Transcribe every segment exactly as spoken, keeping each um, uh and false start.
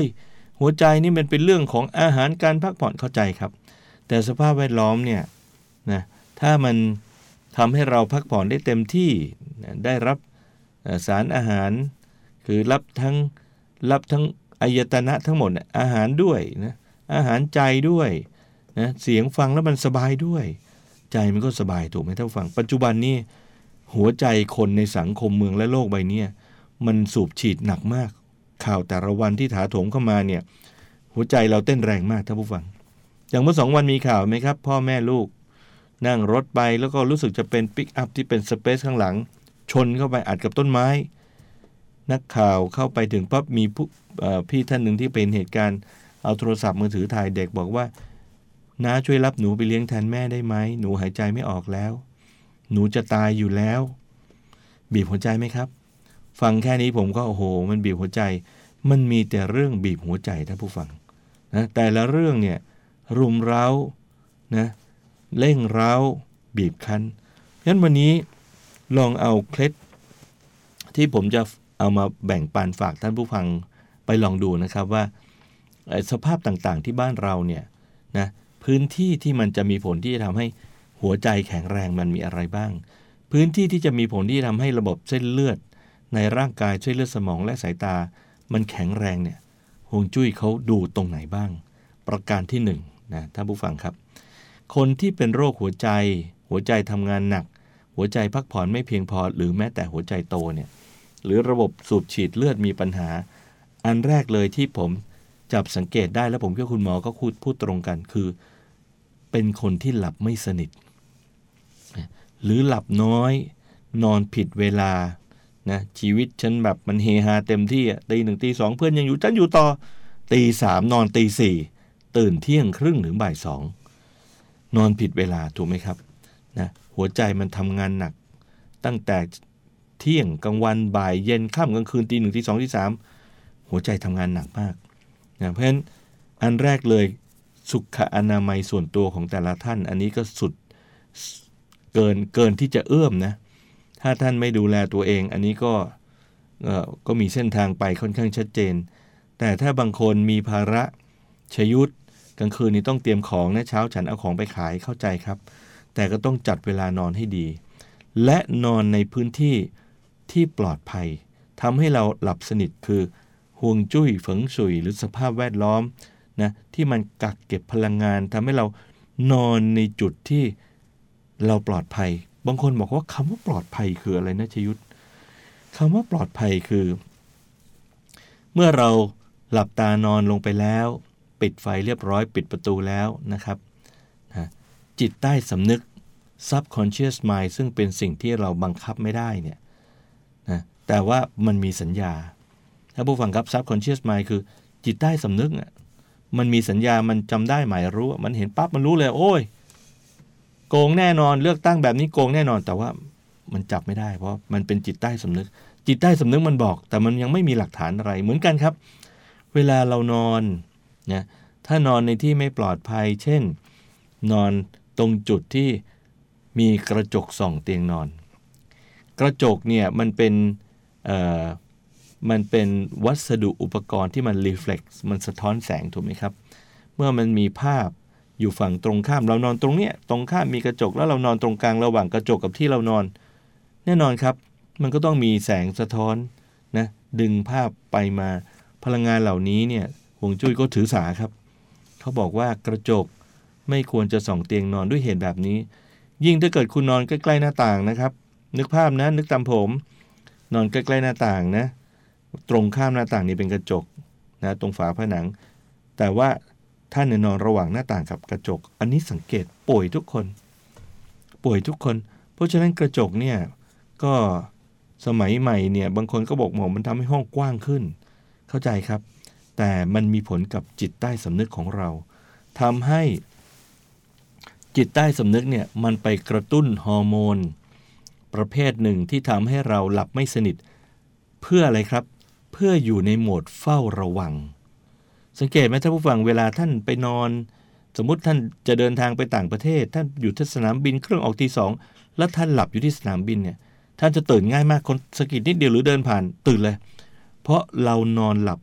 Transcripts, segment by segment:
หัวใจนี่มันเป็นเรื่องของอาหารการพักผ่อนเข้าใจครับแต่สภาพแวดล้อมเนี่ยนะถ้ามันทำให้เราพักผ่อนได้เต็มที่ได้รับสารอาหารคือรับทั้งรับทั้งอายตนะทั้งหมดอาหารด้วยนะอาหารใจด้วยนะเสียงฟังแล้วมันสบายด้วยใจมันก็สบายถูกไหมท่านผู้ฟังปัจจุบันนี้หัวใจคนในสังคมเมืองและโลกใบนี้มันสูบฉีดหนักมากข่าวแต่ละวันที่ถาโถมเข้ามาเนี่ยหัวใจเราเต้นแรงมากท่านผู้ฟังอย่างเมื่อสองวันมีข่าวไหมครับพ่อแม่ลูกนั่งรถไปแล้วก็รู้สึกจะเป็นปิกอัพที่เป็นสเปซข้างหลังชนเข้าไปอัดกับต้นไม้นักข่าวเข้าไปถึงปั๊บมีผู้พี่ท่านหนึ่งที่เป็นเหตุการณ์เอาโทรศัพท์มือถือถ่ายเด็กบอกว่าน้าช่วยรับหนูไปเลี้ยงแทนแม่ได้ไหมหนูหายใจไม่ออกแล้วหนูจะตายอยู่แล้วบีบหัวใจไหมครับฟังแค่นี้ผมก็โอ้โหมันบีบหัวใจมันมีแต่เรื่องบีบหัวใจท่านผู้ฟังนะแต่ละเรื่องเนี่ยรุมเร้านะเร่งเร้าบีบคั้นงั้นวันนี้ลองเอาเคล็ดที่ผมจะเอามาแบ่งปันฝากท่านผู้ฟังไปลองดูนะครับว่าสภาพต่างๆที่บ้านเราเนี่ยนะพื้นที่ที่มันจะมีผลที่จะทำให้หัวใจแข็งแรงมันมีอะไรบ้างพื้นที่ที่จะมีผลที่ทำให้ระบบเส้นเลือดในร่างกายเส้นเลือดสมองและสายตามันแข็งแรงเนี่ยฮวงจุ้ยเขาดูตรงไหนบ้างประการที่หนึ่งนะท่านผู้ฟังครับคนที่เป็นโรคหัวใจหัวใจทำงานหนักหัวใจพักผ่อนไม่เพียงพอหรือแม้แต่หัวใจโตเนี่ยหรือระบบสูบฉีดเลือดมีปัญหาอันแรกเลยที่ผมจับสังเกตได้แล้วผมคิดว่าคุณหมอก็พูดพูดตรงกันคือเป็นคนที่หลับไม่สนิทหรือหลับน้อยนอนผิดเวลานะชีวิตฉันแบบมันเฮฮาเต็มที่อ่ะตีหนึ่งตีสองเพื่อนยังอยู่ฉันอยู่ต่อตีสามนอนตีสี่ตื่นเที่ยงครึ่งถึงบ่ายสองนอนผิดเวลาถูกไหมครับนะหัวใจมันทำงานหนักตั้งแต่เที่ยงกลางวันบ่ายเย็นค่ำกลางคืนตีหนึ่งตีสองตีสามหัวใจทำงานหนักมากนะเพราะฉะนั้นอันแรกเลยสุขอนามัยส่วนตัวของแต่ละท่านอันนี้ก็สุดเกินเกินที่จะเอื้อมนะถ้าท่านไม่ดูแลตัวเองอันนี้ก็เอ่อก็มีเส้นทางไปค่อนข้างชัดเจนแต่ถ้าบางคนมีภาระชยุทธกลางคืนนี้ต้องเตรียมของนะเช้าฉันเอาของไปขายเข้าใจครับแต่ก็ต้องจัดเวลานอนให้ดีและนอนในพื้นที่ที่ปลอดภัยทำให้เราหลับสนิทคือฮวงจุ้ยเฟิงซุยหรือสภาพแวดล้อมนะที่มันกักเก็บพลังงานทำให้เรานอนในจุดที่เราปลอดภัยบางคนบอกว่าคำว่าปลอดภัยคืออะไรนะชยุทธคำว่าปลอดภัยคือเมื่อเราหลับตานอนลงไปแล้วปิดไฟเรียบร้อยปิดประตูแล้วนะครับนะจิตใต้สำนึก subconscious mind ซึ่งเป็นสิ่งที่เราบังคับไม่ได้เนี่ยนะแต่ว่ามันมีสัญญาถ้าผู้ฟังครับ subconscious mind คือจิตใต้สำนึกอ่ะมันมีสัญญามันจำได้หมายรู้มันเห็นปั๊บมันรู้เลยโอ้ยโกงแน่นอนเลือกตั้งแบบนี้โกงแน่นอนแต่ว่ามันจับไม่ได้เพราะมันเป็นจิตใต้สำนึกจิตใต้สำนึกมันบอกแต่มันยังไม่มีหลักฐานอะไรเหมือนกันครับเวลาเรานอนนะถ้านอนในที่ไม่ปลอดภัยเช่นนอนตรงจุดที่มีกระจกส่องเตียงนอนกระจกเนี่ยมันเป็นเอ่อมันเป็นวัสดุอุปกรณ์ที่มันรีเฟล็กซ์มันสะท้อนแสงถูกไหมครับเมื่อมันมีภาพอยู่ฝั่งตรงข้ามเรานอนตรงเนี้ยตรงข้ามมีกระจกแล้วเรานอนตรงกลางระหว่างกระจกกับที่เรานอนแน่นอนครับมันก็ต้องมีแสงสะท้อนนะดึงภาพไปมาพลังงานเหล่านี้เนี่ยฮวงจุ้ยก็ถือสาครับเขาบอกว่ากระจกไม่ควรจะส่องเตียงนอนด้วยเหตุแบบนี้ยิ่งถ้าเกิดคุณนอนใกล้ๆหน้าต่างนะครับนึกภาพนะนึกตามผมนอนใกล้ๆหน้าต่างนะตรงข้ามหน้าต่างนี่เป็นกระจกนะตรงฝาผนังแต่ว่าท่านนอนระหว่างหน้าต่างกับกระจกอันนี้สังเกตป่วยทุกคนป่วยทุกคนเพราะฉะนั้นกระจกเนี่ยก็สมัยใหม่เนี่ยบางคนก็บอกหมอมันทำให้ห้องกว้างขึ้นเข้าใจครับแต่มันมีผลกับจิตใต้สำนึกของเราทำให้จิตใต้สำนึกเนี่ยมันไปกระตุ้นฮอร์โมนประเภทหนึ่งที่ทำให้เราหลับไม่สนิทเพื่ออะไรครับเพื่ออยู่ในโหมดเฝ้าระวังสังเกตไหมท่านผู้ฟังเวลาท่านไปนอนสมมุติท่านจะเดินทางไปต่างประเทศท่านอยู่ที่สนามบินเครื่องออกตีสองแล้วท่านหลับอยู่ที่สนามบินเนี่ยท่านจะตื่นง่ายมากคนสะกิดนิดเดียวหรือเดินผ่านตื่นเลยเพราะเรานอนหลับ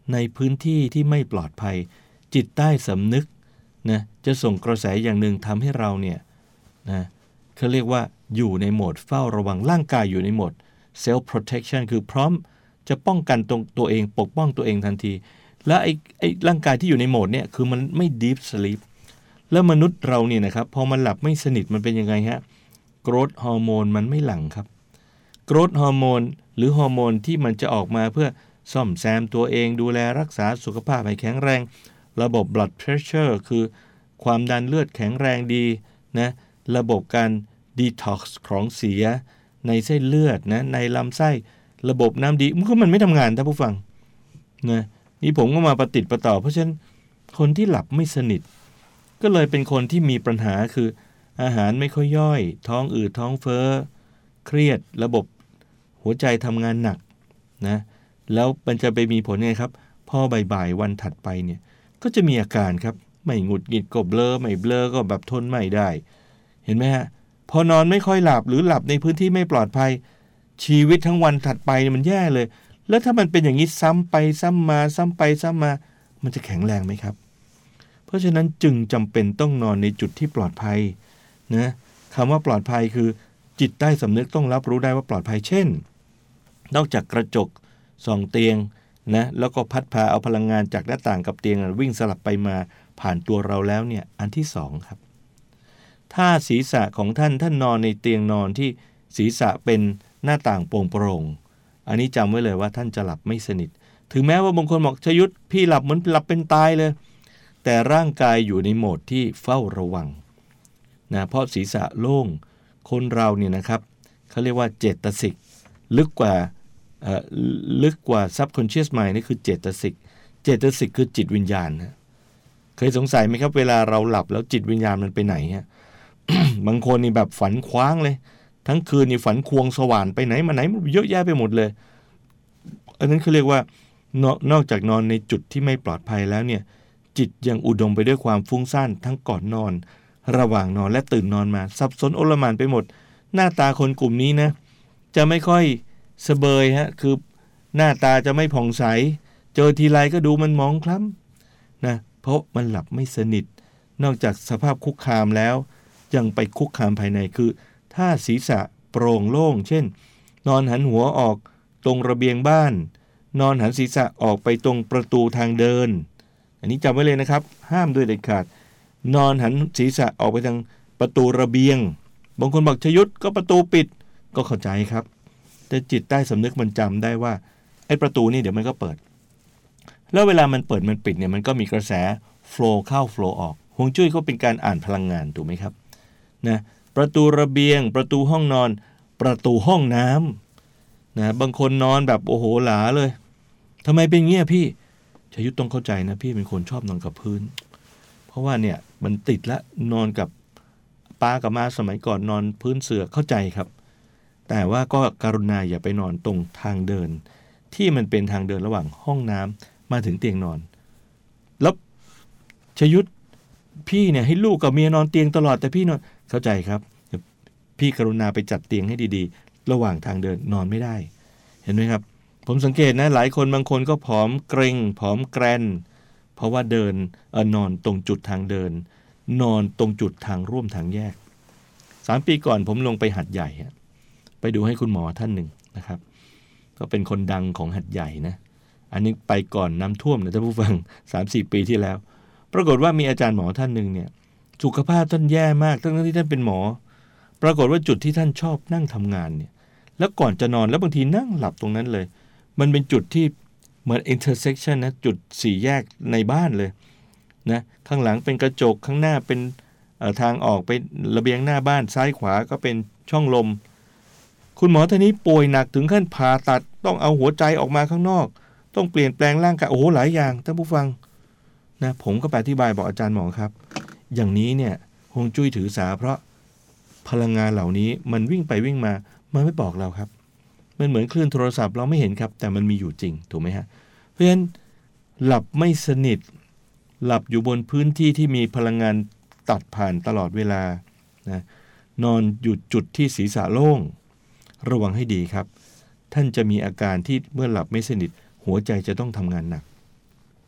ในพื้นที่ที่ไม่ปลอดภัยจิตใต้สำนึกนะจะส่งกระแสอย่างหนึ่งทำให้เราเนี่ยนะเขาเรียกว่าอยู่ในโหมดเฝ้าระวังร่างกายอยู่ในโหมด self protection คือพร้อมจะป้องกันตรงตัวเองปกป้องตัวเองทันทีและไอ้ไอ้ร่างกายที่อยู่ในโหมดเนี่ยคือมันไม่ deep sleep แล้วมนุษย์เราเนี่ยนะครับพอมันหลับไม่สนิทมันเป็นยังไงฮะ growth hormone มันไม่หลั่งครับ growth hormone หรือฮอร์โมนที่มันจะออกมาเพื่อซ่อมแซมตัวเองดูแลรักษาสุขภาพให้แข็งแรงระบบ blood pressure คือความดันเลือดแข็งแรงดีนะระบบการ detox ของเสียในเส้นเลือดนะในลำไส้ระบบน้ำดีมันก็มันไม่ทำงานท่านผู้ฟังนะนี่ผมก็มาประติดประต่อเพราะฉะนั้นคนที่หลับไม่สนิทก็เลยเป็นคนที่มีปัญหาคืออาหารไม่ค่อยย่อยท้องอืดท้องเฟ้อเครียดระบบหัวใจทำงานหนักนะแล้วมันจะไปมีผลไงครับพอบ่ายๆวันถัดไปเนี่ยก็จะมีอาการครับไม่หงุดหงิดก็เบลอไม่เบลอก็แบบทนไม่ได้เห็นไหมฮะพอนอนไม่ค่อยหลับหรือหลับในพื้นที่ไม่ปลอดภัยชีวิตทั้งวันถัดไปมันแย่เลยแล้วถ้ามันเป็นอย่างนี้ซ้ำไปซ้ำมาซ้ำไปซ้ำมามันจะแข็งแรงไหมครับเพราะฉะนั้นจึงจำเป็นต้องนอนในจุดที่ปลอดภัยนะคำว่าปลอดภัยคือจิตใต้สำนึกต้องรับรู้ได้ว่าปลอดภัยเช่นนอกจากกระจกส่องเตียงนะแล้วก็พัดพาเอาพลังงานจากหน้าต่างกับเตียงวิ่งสลับไปมาผ่านตัวเราแล้วเนี่ยอันที่สองครับถ้าศีรษะของท่านท่านนอนในเตียงนอนที่ศีรษะเป็นหน้าต่างโปร่งโปร่งอันนี้จำไว้เลยว่าท่านจะหลับไม่สนิทถึงแม้ว่าบางคนบอกชยุทธพี่หลับเหมือนหลับเป็นตายเลยแต่ร่างกายอยู่ในโหมดที่เฝ้าระวังนะเพราะศีรษะโล่งคนเราเนี่ยนะครับเขาเรียกว่าเจตสิกลึกกว่าลึกกว่า subconscious mind นี่คือเจตสิกเจตสิกคือจิตวิญญาณนะเคยสงสัยไหมครับเวลาเราหลับแล้วจิตวิญญาณมันไปไหนฮะ บางคนนี่แบบฝันคว้างเลยทั้งคืนนี่ฝันควงสว่านไปไหนมาไหนเยอะแยะไปหมดเลยอันนั้นเขาเรียกว่านอกนอกจากนอนในจุดที่ไม่ปลอดภัยแล้วเนี่ยจิตยังอุดมไปด้วยความฟุ้งซ่านทั้งก่อนนอนระหว่างนอนและตื่นนอนมาสับสนโอลหม่านไปหมดหน้าตาคนกลุ่มนี้นะจะไม่ค่อยเสบยฮะคือหน้าตาจะไม่ผ่องใสเจอทีไรก็ดูมันมองคล้ำนะเพราะมันหลับไม่สนิทนอกจากสภาพคุกคามแล้วยังไปคุกคามภายในคือถ้าศีรษะโปร่งโล่งเช่นนอนหันหัวออกตรงระเบียงบ้านนอนหันศีรษะออกไปตรงประตูทางเดินอันนี้จำไว้เลยนะครับห้ามด้วยเด็ดขาดนอนหันศีรษะออกไปทางประตูระเบียงบางคนบอกชยุทธก็ประตูปิดก็เข้าใจครับแต่จิตใต้สำนึกมันจำได้ว่าไอ้ประตูนี่เดี๋ยวมันก็เปิดแล้วเวลามันเปิดมันปิดเนี่ยมันก็มีกระแสโฟลว์เข้าโฟลว์ออกฮวงจุ้ยก็เป็นการอ่านพลังงานถูกไหมครับนะประตูระเบียงประตูห้องนอนประตูห้องน้ำนะบางคนนอนแบบโอ้โหหลาเลยทำไมเป็นเงี้ยพี่ชยุทธต้องเข้าใจนะพี่เป็นคนชอบนอนกับพื้นเพราะว่าเนี่ยมันติดละนอนกับป้ากับมาสมัยก่อนนอนพื้นเสื่อเข้าใจครับแต่ว่าก็กรุณาอย่าไปนอนตรงทางเดินที่มันเป็นทางเดินระหว่างห้องน้ำมาถึงเตียงนอนแล้วชยุทธพี่เนี่ยให้ลูกกับเมียนอนเตียงตลอดแต่พี่นอนเข้าใจครับพี่กรุณาไปจัดเตียงให้ดีๆระหว่างทางเดินนอนไม่ได้เห็นไหมครับผมสังเกตนะหลายคนบางคนก็ผอมเกร็งผอมแกรนเพราะว่าเดินเออนอนตรงจุดทางเดินนอนตรงจุดทางร่วมทางแยกสามปีก่อนผมลงไปหัดใหญ่ไปดูให้คุณหมอท่านหนึ่งนะครับก็เป็นคนดังของหัดใหญ่นะอันนี้ไปก่อนน้ำท่วมนะท่านผู้ฟัง สามสี่ ปีที่แล้วปรากฏว่ามีอาจารย์หมอท่านหนึ่งเนี่ยสุขภาพท่านแย่มากทั้งที่ท่านเป็นหมอปรากฏว่าจุดที่ท่านชอบนั่งทำงานเนี่ยแล้วก่อนจะนอนแล้วบางทีนั่งหลับตรงนั้นเลยมันเป็นจุดที่เหมือน intersection นะจุดสี่แยกในบ้านเลยนะข้างหลังเป็นกระจกข้างหน้าเป็นทางออกไประเบียงหน้าบ้านซ้ายขวาก็เป็นช่องลมคุณหมอท่านนี้ป่วยหนักถึงขั้นผ่าตัดต้องเอาหัวใจออกมาข้างนอกต้องเปลี่ยนแปลงร่างกายโอ้โหหลายอย่างท่านผู้ฟังนะผมก็ไปอธิบายบอกอาจารย์หมอครับอย่างนี้เนี่ยฮวงจุ้ยถือสาเพราะพลังงานเหล่านี้มันวิ่งไปวิ่งมามันไม่บอกเราครับมันเหมือนคลื่นโทรศัพท์เราไม่เห็นครับแต่มันมีอยู่จริงถูกไหมฮะเพราะฉะนั้นหลับไม่สนิทหลับอยู่บนพื้นที่ที่มีพลังงานตัดผ่านตลอดเวลานะนอนอยู่จุดที่ศีรษะโล่งระวังให้ดีครับท่านจะมีอาการที่เมื่อหลับไม่สนิทหัวใจจะต้องทำงานหนัก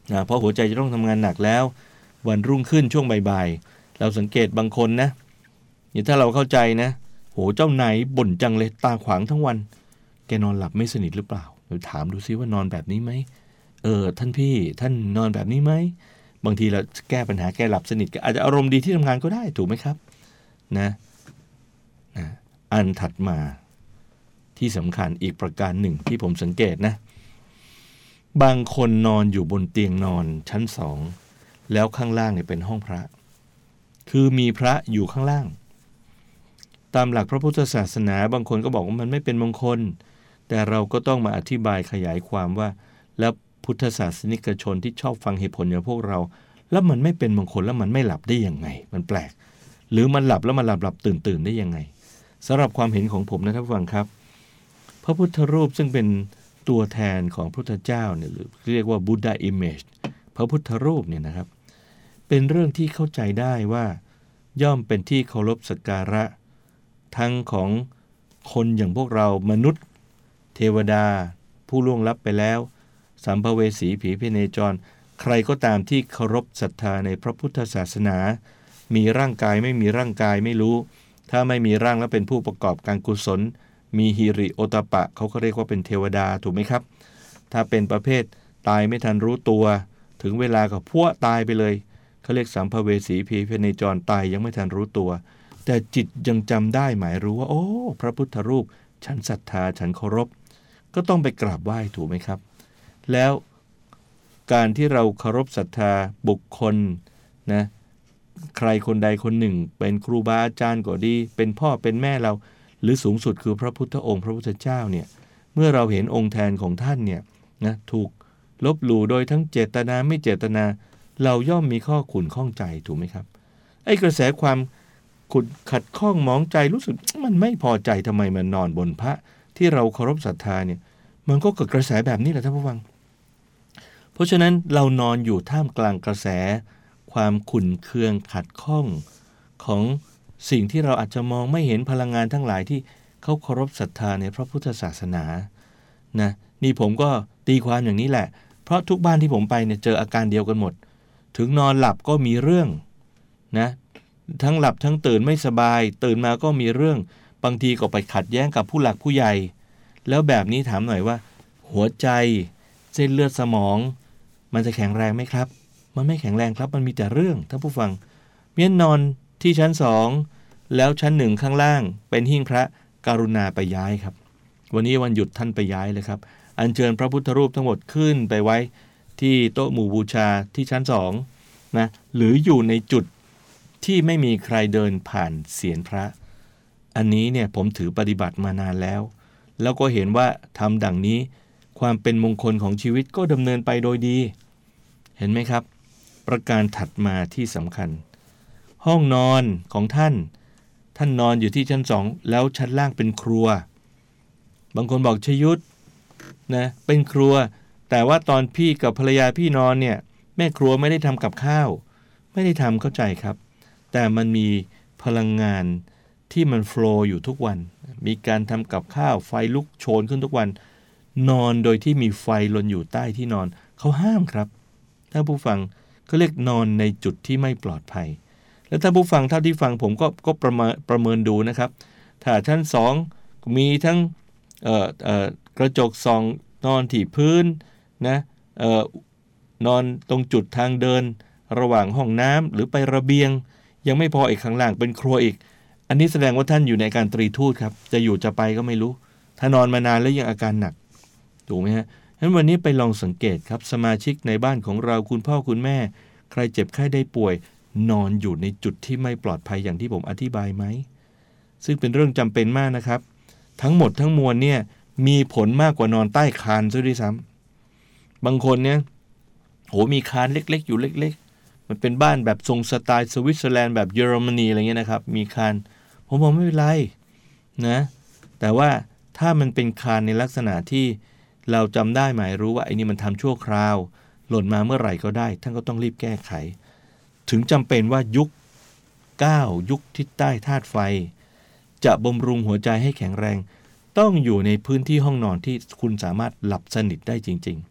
นะเพราะหัวใจจะต้องทำงานหนักแล้ววันรุ่งขึ้นช่วงบ่ายๆเราสังเกตบางคนนะอย่างถ้าเราเข้าใจนะโหเจ้านายบ่นจังเลยตาขวางทั้งวันแกนอนหลับไม่สนิทหรือเปล่าเราถามดูซิว่านอนแบบนี้ไหมเออท่านพี่ท่านนอนแบบนี้ไหมบางทีเราแก้ปัญหาแกหลับสนิทอาจจะอารมณ์ดีที่ทำงานก็ได้ถูกไหมครับนะนะอันถัดมาที่สำคัญอีกประการหนึ่งที่ผมสังเกตนะบางคนนอนอยู่บนเตียงนอนชั้นสองแล้วข้างล่างเนี่ยเป็นห้องพระคือมีพระอยู่ข้างล่างตามหลักพระพุทธศาสนาบางคนก็บอกว่ามันไม่เป็นมงคลแต่เราก็ต้องมาอธิบายขยายความว่าแล้วพุทธศาสนิกชนที่ชอบฟังเหตุผลอย่างพวกเราแล้วมันไม่เป็นมงคลแล้วมันไม่หลับได้ยังไงมันแปลกหรือมันหลับแล้วมันหลับหลับตื่นตื่นได้ยังไงสำหรับความเห็นของผมนะท่านผู้ฟังครับพระพุทธรูปซึ่งเป็นตัวแทนของพระพุทธเจ้าเนี่ยหรือเรียกว่า Buddha Image พระพุทธรูปเนี่ยนะครับเป็นเรื่องที่เข้าใจได้ว่าย่อมเป็นที่เคารพสักการะทั้งของคนอย่างพวกเรามนุษย์เทวดาผู้ล่วงลับไปแล้วสัมภเวสีผีพเนจรใครก็ตามที่เคารพศรัทธาในพระพุทธศาสนามีร่างกายไม่มีร่างกายไม่รู้ถ้าไม่มีร่างแล้วเป็นผู้ประกอบการกุศลมีหิริโอตปะเขาก็เรียกว่าเป็นเทวดาถูกไหมครับถ้าเป็นประเภทตายไม่ทันรู้ตัวถึงเวลาก็พัวตายไปเลยเขาเรียกสัมภเวสีผีพเนจรตายยังไม่ทันรู้ตัวแต่จิตยังจำได้หมายรู้ว่าโอ้พระพุทธรูปฉันศรัทธาฉันเคารพก็ต้องไปกราบไหว้ถูกไหมครับแล้วการที่เราเคารพศรัทธาบุคคลนะใครคนใดคนหนึ่งเป็นครูบาอาจารย์ก็ดีเป็นพ่อเป็นแม่เราหรือสูงสุดคือพระพุทธองค์พระพุทธเจ้าเนี่ยเมื่อเราเห็นองค์แทนของท่านเนี่ยนะถูกลบหลู่โดยทั้งเจตนาไม่เจตนาเราย่อมมีข้อขุ่นข้องใจถูกไหมครับไอ้กระแสความขุ่นขัดข้องมองใจรู้สึกมันไม่พอใจทำไมมันนอนบนพระที่เราเคารพศรัทธาเนี่ยมันก็เกิดกระแสแบบนี้แหละท่านผู้ฟังเพราะฉะนั้นเรานอนอยู่ท่ามกลางกระแสความขุ่นเคืองขัดข้องของสิ่งที่เราอาจจะมองไม่เห็นพลังงานทั้งหลายที่เขาเคารพศรัทธาในพระพุทธศาสนานะนี่ผมก็ตีความอย่างนี้แหละเพราะทุกบ้านที่ผมไปเนี่ยเจออาการเดียวกันหมดถึงนอนหลับก็มีเรื่องนะทั้งหลับทั้งตื่นไม่สบายตื่นมาก็มีเรื่องบางทีก็ไปขัดแย้งกับผู้หลักผู้ใหญ่แล้วแบบนี้ถามหน่อยว่าหัวใจเส้นเลือดสมองมันจะแข็งแรงไหมครับมันไม่แข็งแรงครับมันมีแต่เรื่องท่านผู้ฟังเมียนนอนที่ชั้นสองแล้วชั้นหนึ่งข้างล่างเป็นหิ้งพระกรุณาไปย้ายครับวันนี้วันหยุดท่านไปย้ายเลยครับอัญเชิญพระพุทธรูปทั้งหมดขึ้นไปไว้ที่โต๊ะหมู่บูชาที่ชั้นสองนะหรืออยู่ในจุดที่ไม่มีใครเดินผ่านเศียรพระอันนี้เนี่ยผมถือปฏิบัติมานานแล้วแล้วก็เห็นว่าทำดังนี้ความเป็นมงคลของชีวิตก็ดำเนินไปโดยดีเห็นไหมครับประการถัดมาที่สำคัญห้องนอนของท่านท่านนอนอยู่ที่ชั้นสองแล้วชั้นล่างเป็นครัวบางคนบอกชยุทธนะเป็นครัวแต่ว่าตอนพี่กับภรรยาพี่นอนเนี่ยแม่ครัวไม่ได้ทำกับข้าวไม่ได้ทำเข้าใจครับแต่มันมีพลังงานที่มันโฟลว์อยู่ทุกวันมีการทำกับข้าวไฟลุกโชนขึ้นทุกวันนอนโดยที่มีไฟลนอยู่ใต้ที่นอนเขาห้ามครับถ้าผู้ฟังก็เรียกนอนในจุดที่ไม่ปลอดภัยแล้วถ้าผู้ฟังเท่าที่ฟังผมก็ก็ประเมินประเมินดูนะครับถ้าชั้นสองมีทั้งเอ่อเอ่อกระจกส่องนอนที่พื้นนะเอ่อนอนตรงจุดทางเดินระหว่างห้องน้ำหรือไประเบียงยังไม่พออีกข้างล่างเป็นครัวอีกอันนี้แสดงว่าท่านอยู่ในการตรีทูตครับจะอยู่จะไปก็ไม่รู้ถ้านอนมานานแล้วยังอาการหนักถูกไหมฮะฉะนั้นวันนี้ไปลองสังเกตครับสมาชิกในบ้านของเราคุณพ่อคุณแม่ใครเจ็บไข้ได้ป่วยนอนอยู่ในจุดที่ไม่ปลอดภัยอย่างที่ผมอธิบายไหมซึ่งเป็นเรื่องจำเป็นมากนะครับทั้งหมดทั้งมวลเนี่ยมีผลมากกว่านอนใต้คานซะด้วยซ้ำบางคนเนี่ยโหมีคานเล็กๆอยู่เล็กๆมันเป็นบ้านแบบทรงสไตล์สวิตเซอร์แลนด์แบบเยอรมนีอะไรเงี้ยนะครับมีคานผมบอกไม่เป็นไรนะแต่ว่าถ้ามันเป็นคานในลักษณะที่เราจำได้หมายรู้ว่าไอ้นี่มันทำชั่วคราวหล่นมาเมื่อไหร่ก็ได้ท่านก็ต้องรีบแก้ไขถึงจำเป็นว่ายุคเก้ายุคทิศใต้ธาตุไฟจะบำรุงหัวใจให้แข็งแรงต้องอยู่ในพื้นที่ห้องนอนที่คุณสามารถหลับสนิทได้จริงๆ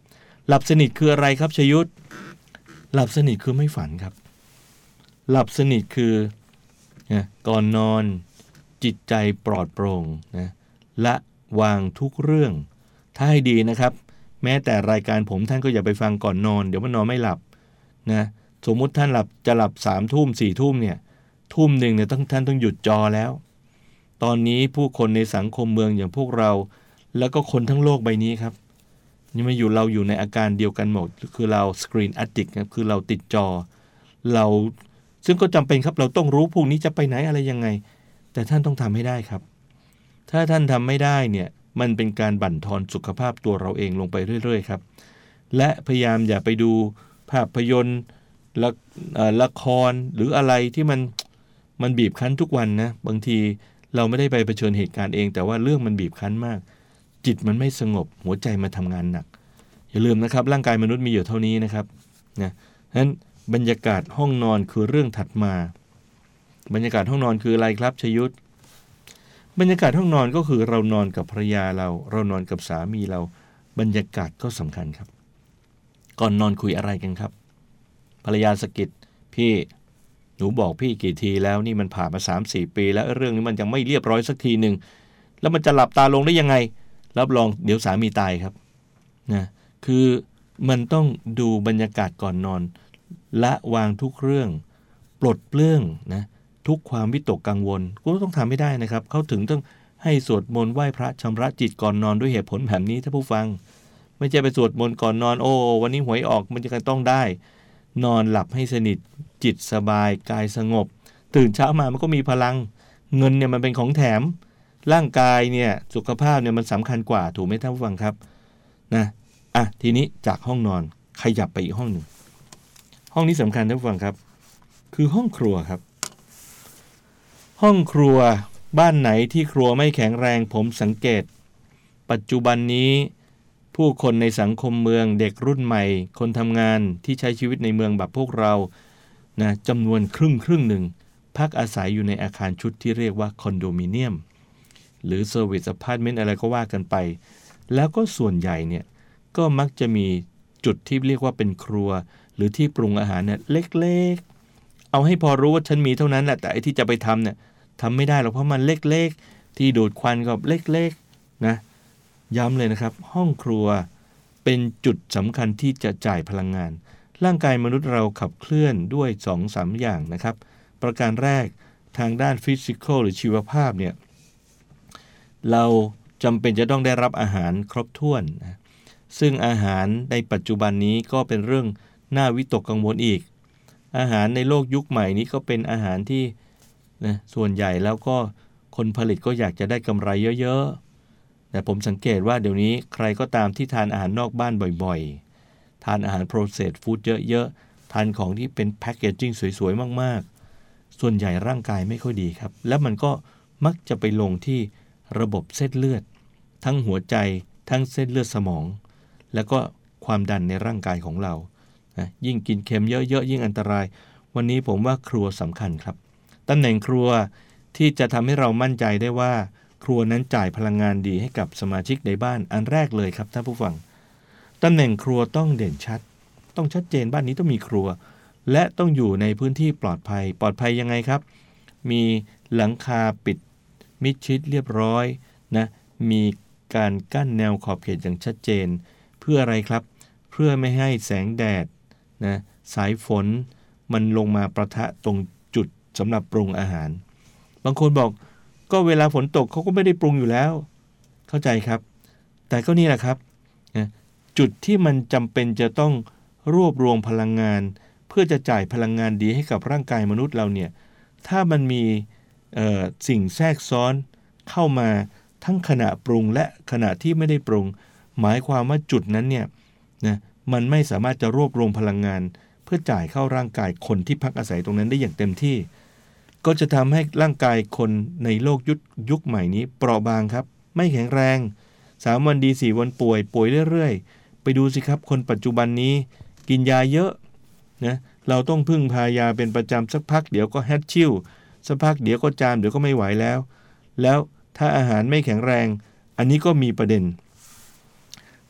หลับสนิทคืออะไรครับชยุทธหลับสนิทคือไม่ฝันครับหลับสนิทคือนะก่อนนอนจิตใจปลอดโปร่งนะละวางทุกเรื่องถ้าให้ดีนะครับแม้แต่รายการผมท่านก็อย่าไปฟังก่อนนอนเดี๋ยวมันนอนไม่หลับนะสมมุติท่านหลับจะหลับสามทุ่มสี่ทุ่มเนี่ยทุ่มหนึ่งเนี่ยต้องท่านต้องหยุดจอแล้วตอนนี้ผู้คนในสังคมเมืองอย่างพวกเราแล้วก็คนทั้งโลกใบนี้ครับนี่มาอยู่เราอยู่ในอาการเดียวกันหมดคือเราสกรีนแอดดิกครับคือเราติดจอเราซึ่งก็จำเป็นครับเราต้องรู้พรุ่งนี้จะไปไหนอะไรยังไงแต่ท่านต้องทำให้ได้ครับถ้าท่านทำไม่ได้เนี่ยมันเป็นการบั่นทอนสุขภาพตัวเราเองลงไปเรื่อยๆครับและพยายามอย่าไปดูภาพยนตร์ละละครหรืออะไรที่มันมันบีบคั้นทุกวันนะบางทีเราไม่ได้ไปเผชิญเหตุการณ์เองแต่ว่าเรื่องมันบีบคั้นมากจิตมันไม่สงบหัวใจมันทำงานหนักอย่าลืมนะครับร่างกายมนุษย์มีอยู่เท่านี้นะครับนะฉะนั้นบรรยากาศห้องนอนคือเรื่องถัดมาบรรยากาศห้องนอนคืออะไรครับชยุทธบรรยากาศห้องนอนก็คือเรานอนกับภรรยาเราเรานอนกับสามีเราบรรยากาศก็สำคัญครับก่อนนอนคุยอะไรกันครับภรรยาสะกิดพี่หนูบอกพี่กี่ทีแล้วนี่มันผ่านมา สามถึงสี่ ปีแล้วเรื่องนี้มันยังไม่เรียบร้อยสักทีนึงแล้วมันจะหลับตาลงได้ยังไงรับรองเดี๋ยวสามีตายครับนะคือมันต้องดูบรรยากาศก่อนนอนละวางทุกเรื่องปลดเปลื้องนะทุกความวิตกกังวลก็ต้องทำให้ได้นะครับเขาถึงต้องให้สวดมนต์ไหว้พระชำระจิตก่อนนอนด้วยเหตุผลแบบนี้ถ้าผู้ฟังไม่ใช่ไปสวดมนต์ก่อนนอนโอ้วันนี้หวยออกมันจะต้องได้นอนหลับให้สนิทจิตสบายกายสงบตื่นเช้ามามันก็มีพลังเงินเนี่ยมันเป็นของแถมร่างกายเนี่ยสุขภาพเนี่ยมันสำคัญกว่าถูกไหมท่านผู้ฟังครับนะอ่ะทีนี้จากห้องนอนขยับไปอีกห้องหนึ่งห้องนี้สำคัญท่านผู้ฟังครับคือห้องครัวครับห้องครัวบ้านไหนที่ครัวไม่แข็งแรงผมสังเกตปัจจุบันนี้ผู้คนในสังคมเมืองเด็กรุ่นใหม่คนทำงานที่ใช้ชีวิตในเมืองแบบพวกเรานะจำนวนครึ่งครึ่งหนึ่งพักอาศัยอยู่ในอาคารชุดที่เรียกว่าคอนโดมิเนียมหรือเซอร์วิสอพาร์ตเมนต์อะไรก็ว่ากันไปแล้วก็ส่วนใหญ่เนี่ยก็มักจะมีจุดที่เรียกว่าเป็นครัวหรือที่ปรุงอาหารเนี่ยเล็กๆเอาให้พอรู้ว่าฉันมีเท่านั้นแหละแต่ไอ้ที่จะไปทำเนี่ยทำไม่ได้หรอกเพราะมันเล็กๆที่ดูดควันก็เล็กๆนะย้ำเลยนะครับห้องครัวเป็นจุดสำคัญที่จะจ่ายพลังงานร่างกายมนุษย์เราขับเคลื่อนด้วย สองถึงสาม อย่างนะครับประการแรกทางด้านฟิสิกอลหรือชีวภาพเนี่ยเราจำเป็นจะต้องได้รับอาหารครบถ้วนนะซึ่งอาหารในปัจจุบันนี้ก็เป็นเรื่องน่าวิตกกังวลอีกอาหารในโลกยุคใหม่นี้ก็เป็นอาหารที่นะส่วนใหญ่แล้วก็คนผลิตก็อยากจะได้กำไรเยอะๆแต่ผมสังเกตว่าเดี๋ยวนี้ใครก็ตามที่ทานอาหารนอกบ้านบ่อยๆทานอาหาร processed food เยอะๆทานของที่เป็น packaging สวยๆมากๆส่วนใหญ่ร่างกายไม่ค่อยดีครับแล้วมันก็มักจะไปลงที่ระบบเส้นเลือดทั้งหัวใจทั้งเส้นเลือดสมองแล้วก็ความดันในร่างกายของเรานะยิ่งกินเค็มเยอะๆยิ่งอันตรายวันนี้ผมว่าครัวสำคัญครับตำแหน่งครัวที่จะทำให้เรามั่นใจได้ว่าครัวนั้นจ่ายพลังงานดีให้กับสมาชิกในบ้านอันแรกเลยครับท่านผู้ฟังตำแหน่งครัวต้องเด่นชัดต้องชัดเจนบ้านนี้ต้องมีครัวและต้องอยู่ในพื้นที่ปลอดภัยปลอดภัยยังไงครับมีหลังคาปิดมิดชิดเรียบร้อยนะมีการกั้นแนวขอบเขตอย่างชัดเจนเพื่ออะไรครับเพื่อไม่ให้แสงแดดนะสายฝนมันลงมาประทะตรงจุดสำหรับปรุงอาหารบางคนบอกก็เวลาฝนตกเขาก็ไม่ได้ปรุงอยู่แล้วเข้าใจครับแต่ก็นี่แหละครับนะจุดที่มันจำเป็นจะต้องรวบรวมพลังงานเพื่อจะจ่ายพลังงานดีให้กับร่างกายมนุษย์เราเนี่ยถ้ามันมีเอ่อสิ่งแทรกซ้อนเข้ามาทั้งขณะปรุงและขณะที่ไม่ได้ปรุงหมายความว่าจุดนั้นเนี่ยนะมันไม่สามารถจะรวบรวมพลังงานเพื่อจ่ายเข้าร่างกายคนที่พักอาศัยตรงนั้นได้อย่างเต็มที่ก็จะทำให้ร่างกายคนในโลกยุคยุคใหม่นี้เปราะบางครับไม่แข็งแรงสามวันดีสี่วันป่วยป่วยเรื่อยๆไปดูสิครับคนปัจจุบันนี้กินยาเยอะนะเราต้องพึ่งพายาเป็นประจำสักพักเดี๋ยวก็แฮดชิ่วสักพักเดี๋ยวก็จามเดี๋ยวก็ไม่ไหวแล้วแล้วถ้าอาหารไม่แข็งแรงอันนี้ก็มีประเด็น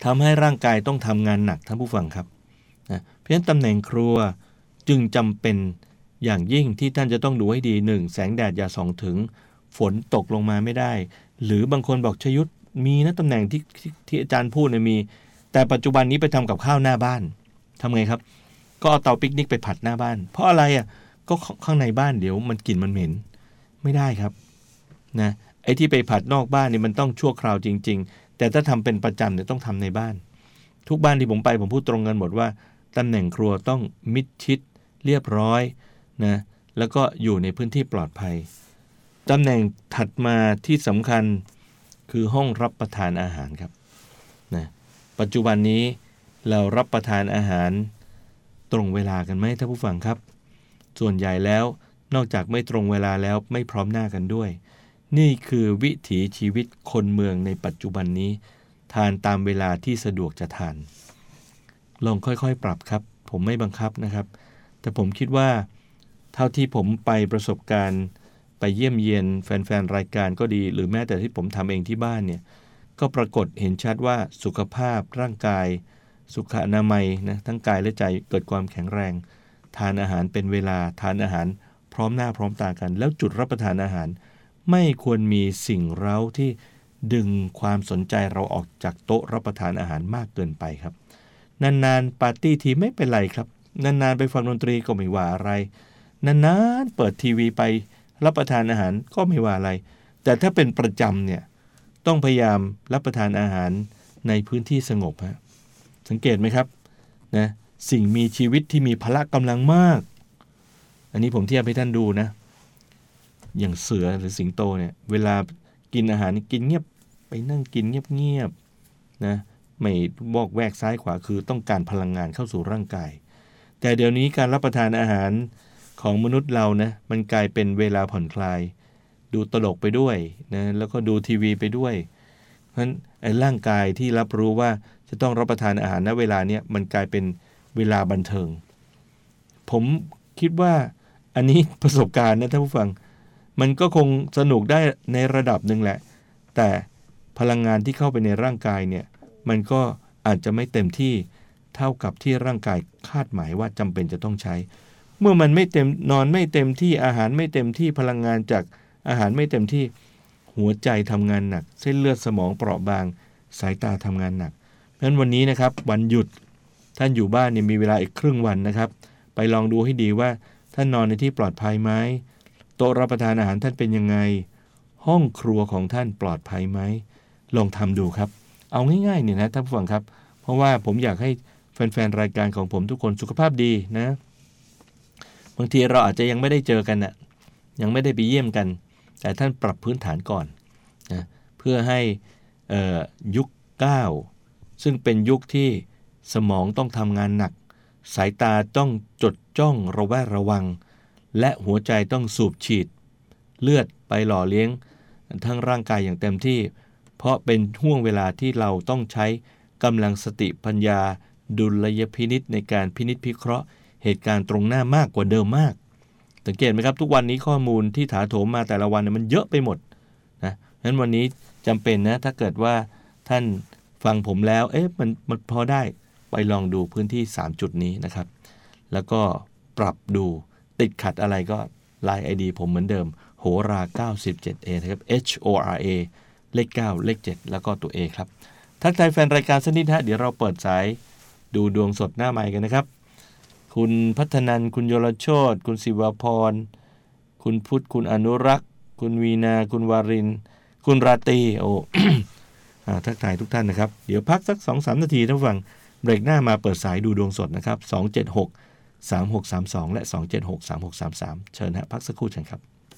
ทำให้ร่างกายต้องทำงานหนักท่านผู้ฟังครับนะเพราะฉะนั้นตำแหน่งครัวจึงจำเป็นอย่างยิ่งที่ท่านจะต้องดูให้ดีหนึ่งแสงแดดอย่าส่องถึงฝนตกลงมาไม่ได้หรือบางคนบอกชยุทธมีนะตำแหน่งที่ที่ที่อาจารย์พูดเนี่ยมีแต่ปัจจุบันนี้ไปทำกับข้าวหน้าบ้านทำไงครับก็เอาเตาปิกนิกไปผัดหน้าบ้านเพราะอะไรอ่ะก็ข้างในบ้านเดี๋ยวมันกลิ่นมันเหม็นไม่ได้ครับนะไอ้ที่ไปผัดนอกบ้านนี่มันต้องชั่วคราวจริงๆแต่ถ้าทำเป็นประจำเนี่ยต้องทำในบ้านทุกบ้านที่ผมไปผมพูดตรงกันหมดว่าตำแหน่งครัวต้องมิดชิดเรียบร้อยนะแล้วก็อยู่ในพื้นที่ปลอดภัยตำแหน่งถัดมาที่สำคัญคือห้องรับประทานอาหารครับนะปัจจุบันนี้เรารับประทานอาหารตรงเวลากันไหมท่านผู้ฟังครับส่วนใหญ่แล้วนอกจากไม่ตรงเวลาแล้วไม่พร้อมหน้ากันด้วยนี่คือวิถีชีวิตคนเมืองในปัจจุบันนี้ทานตามเวลาที่สะดวกจะทานลองค่อยๆปรับครับผมไม่บังคับนะครับแต่ผมคิดว่าเท่าที่ผมไปประสบการณ์ไปเยี่ยมเยียนแฟนๆรายการก็ดีหรือแม้แต่ที่ผมทำเองที่บ้านเนี่ยก็ปรากฏเห็นชัดว่าสุขภาพร่างกายสุขอนามัยนะทั้งกายและใจเกิดความแข็งแรงทานอาหารเป็นเวลาทานอาหารพร้อมหน้าพร้อมตากันแล้วจุดรับประทานอาหารไม่ควรมีสิ่งเร้าที่ดึงความสนใจเราออกจากโต๊ะรับประทานอาหารมากเกินไปครับนานๆปาร์ตี้ทีไม่เป็นไรครับนานๆไปฟังดนตรีก็ไม่ว่าอะไรนานๆเปิดทีวีไปรับประทานอาหารก็ไม่ว่าอะไรแต่ถ้าเป็นประจำเนี่ยต้องพยายามรับประทานอาหารในพื้นที่สงบฮะสังเกตไหมครับนะสิ่งมีชีวิตที่มีพละกำลังมากอันนี้ผมเทียบให้ท่านดูนะอย่างเสือหรือสิงโตเนี่ยเวลากินอาหารกินเงียบไปนั่งกินเงียบๆนะไม่บอกแวกซ้ายขวาคือต้องการพลังงานเข้าสู่ร่างกายแต่เดี๋ยวนี้การรับประทานอาหารของมนุษย์เรานะมันกลายเป็นเวลาผ่อนคลายดูตลกไปด้วยนะแล้วก็ดูทีวีไปด้วยเพราะฉะนั้นไอ้ร่างกายที่รับรู้ว่าจะต้องรับประทานอาหารณเวลาเนี้ยมันกลายเป็นเวลาบันเทิงผมคิดว่าอันนี้ประสบการณ์นะท่านผู้ฟังมันก็คงสนุกได้ในระดับหนึ่งแหละแต่พลังงานที่เข้าไปในร่างกายเนี่ยมันก็อาจจะไม่เต็มที่เท่ากับที่ร่างกายคาดหมายว่าจำเป็นจะต้องใช้เมื่อมันไม่เต็มนอนไม่เต็มที่อาหารไม่เต็มที่พลังงานจากอาหารไม่เต็มที่หัวใจทำงานหนักเส้นเลือดสมองเปราะบางสายตาทำงานหนักเพราะฉะนั้นวันนี้นะครับวันหยุดท่านอยู่บ้านเนี่ยมีเวลาอีกครึ่งวันนะครับไปลองดูให้ดีว่าท่านนอนในที่ปลอดภัยไหมโต๊ะรับประทานอาหารท่านเป็นยังไงห้องครัวของท่านปลอดภัยไหมลองทำดูครับเอาง่ายๆเนี่ยนะท่านผู้ฟังครับเพราะว่าผมอยากให้แฟนๆรายการของผมทุกคนสุขภาพดีนะบางทีเราอาจจะยังไม่ได้เจอกันนะยังไม่ได้ไปเยี่ยมกันแต่ท่านปรับพื้นฐานก่อนนะเพื่อให้ยุคเก้าซึ่งเป็นยุคที่สมองต้องทำงานหนักสายตาต้องจดจ้องระแวดระวังและหัวใจต้องสูบฉีดเลือดไปหล่อเลี้ยงทั้งร่างกายอย่างเต็มที่เพราะเป็นห่วงเวลาที่เราต้องใช้กำลังสติปัญญาดุลยพินิจในการพินิจพิเคราะห์เหตุการณ์ตรงหน้ามากกว่าเดิมมากสังเกตไหมครับทุกวันนี้ข้อมูลที่ถาโถมมาแต่ละวันมันเยอะไปหมดนะงั้นวันนี้จำเป็นนะถ้าเกิดว่าท่านฟังผมแล้วเอ๊ะมันมันพอได้ไปลองดูพื้นที่สามจุดนี้นะครับแล้วก็ปรับดูติดขัดอะไรก็ไลน์ ไอ ดี ผมเหมือนเดิมโหราเก้าสิบเจ็ดเอนะครับ H O R A เลขเก้าเลขเจ็ดแล้วก็ตัว A ครับทักทายแฟนรายการสักนิดฮะเดี๋ยวเราเปิดสายดูดวงสดหน้าไมค์กันนะครับคุณพัฒนันคุณยลโชติคุณศิวพรคุณพุทธคุณอนุรักษ์คุณวีนาคุณวารินคุณราตรีโอ้ ทักทายทุกท่านนะครับเดี๋ยวพักสัก สองถึงสาม นาทีท่านผู้ฟังเบรกหน้ามาเปิดสายดูดวงสดนะครับสองเจ็ดหก สามหกสามสองและสองเจ็ดหก สามหกสามสามเชิญฮะพักสักครู่เชิญครับ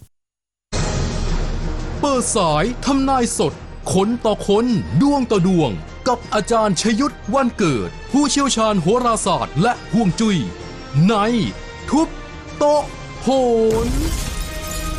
เปิดสายทำนายสดคนต่อคนดวงต่อดวงกับอาจารย์ชยุทธวันเกิดผู้เชี่ยวชาญโหราศาสตร์และฮวงจุ้ยในทุบโต๊ะโหน